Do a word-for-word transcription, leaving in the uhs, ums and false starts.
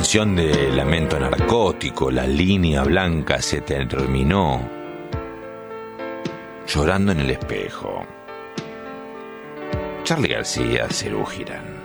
canción de lamento narcótico, la línea blanca se terminó. Llorando en el espejo. Charly García, Serú Girán.